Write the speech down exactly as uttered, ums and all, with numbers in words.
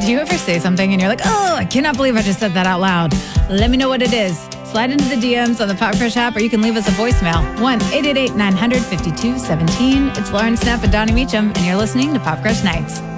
Do you ever say something and you're like, oh, I cannot believe I just said that out loud? Let me know what it is. Slide into the D Ms on the Popcrush app, or you can leave us a voicemail. one eight eight eight nine hundred fifty-two seventeen. It's Lauren Snapp and Donnie Meacham, and you're listening to Popcrush Nights.